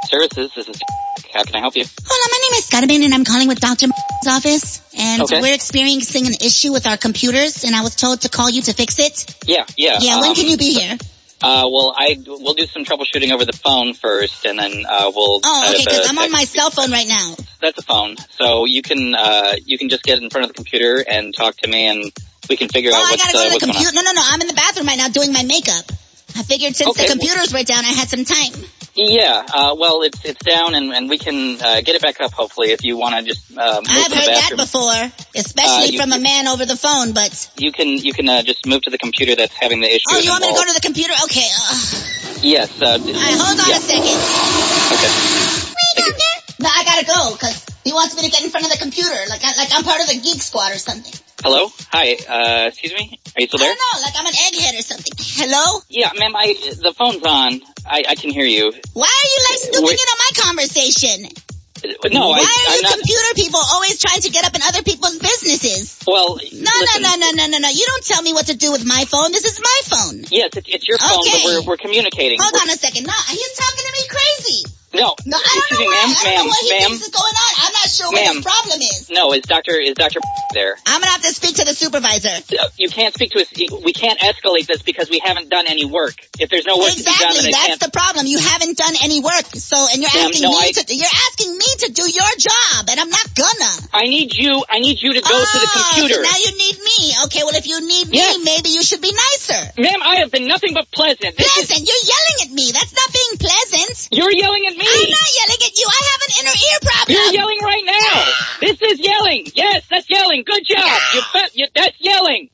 Services, this is... How can I help you? Hola, my name is Carmen, and I'm calling with Dr. office. And we're experiencing an issue with our computers, and I was told to call you to fix it. Yeah. Yeah, when can you be here? We'll do some troubleshooting over the phone first, and then we'll... Oh, okay, because I'm on my cell phone right now. That's a phone. So you can just get in front of the computer and talk to me, and we can figure out what's I gotta go to the computer. going on. No, I'm in the bathroom right now doing my makeup. I figured since the computers were down, I had some time. Yeah, it's down, and we can get it back up, hopefully, if you want to just move I've to the heard bathroom. that before, especially from a man over the phone, but... You can just move to the computer that's having the issue. Oh, you want me to go to the computer? Okay. Yes. All right, hold on a second. Okay. Wait, Doctor? No, I gotta go, because he wants me to get in front of the computer, like I'm part of the Geek Squad or something. Hello? Hi, excuse me? Are you still there? I don't know, like I'm an egghead or something. Hello? Yeah, ma'am, the phone's on. I can hear you. Why are you like snooping in on my conversation? No, Why are I'm you not... computer people always trying to get up in other people's businesses? Well, No. listen. You don't tell me what to do with my phone. This is my phone. Yes, it's your phone, Okay. but we're communicating. Hold on a second. No, he's talking to me crazy. No, I don't excuse know me, why. I don't know what he ma'am. thinks is going on. I'm not sure what his problem is. No, is Dr. there? I'm gonna have to speak to the supervisor. You can't speak to us. We can't escalate this because we haven't done any work. If there's no work to be done, Exactly, then that's the problem. You haven't done any work, and you're asking me to do your job, and I'm not gonna. I need you to go to the computer. So now you need me. Okay, well if you need me, maybe you should be nicer. Ma'am, I have been nothing but pleasant. Pleasant? You're yelling at me. That's not being pleasant. You're yelling at me. I'm not yelling at you. I have an inner ear problem. You're yelling right now. This is yelling. Yes, that's yelling. Good job. That's yelling.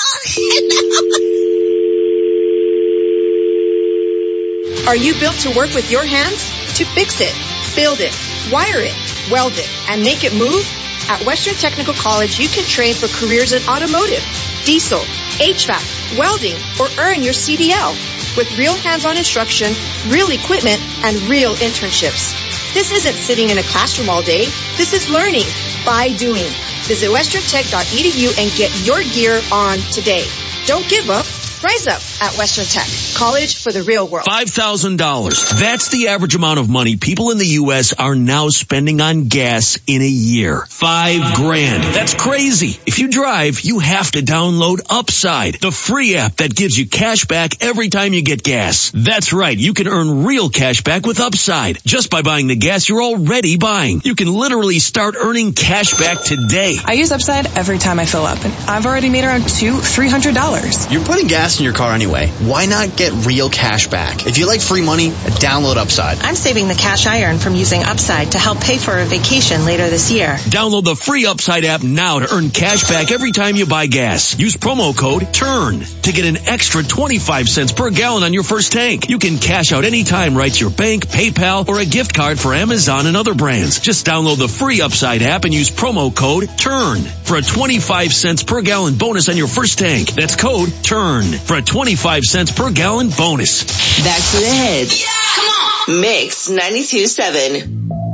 Are you built to work with your hands? To fix it, build it, wire it, weld it, and make it move? At Western Technical College, you can train for careers in automotive, diesel, HVAC, welding, or earn your CDL with real hands-on instruction, real equipment, and real internships. This isn't sitting in a classroom all day. This is learning by doing. Visit westerntech.edu and get your gear on today. Don't give up. Rise up at Western Tech. College for the real world. $5,000. That's the average amount of money people in the U.S. are now spending on gas in a year. $5,000. That's crazy. If you drive, you have to download Upside, the free app that gives you cash back every time you get gas. That's right. You can earn real cash back with Upside just by buying the gas you're already buying. You can literally start earning cash back today. I use Upside every time I fill up, and I've already made around $300. You're putting gas in your car anyway. Why not get real cash back? If you like free money, download Upside. I'm saving the cash I earn from using Upside to help pay for a vacation later this year. Download the free Upside app now to earn cash back every time you buy gas. Use promo code TURN to get an extra 25 cents per gallon on your first tank. You can cash out anytime right to your bank, PayPal, or a gift card for Amazon and other brands. Just download the free Upside app and use promo code TURN for a 25 cents per gallon bonus on your first tank. That's code TURN for a 25 cents per gallon bonus. Back to the hits. Yeah! Come on! Mix 92.7.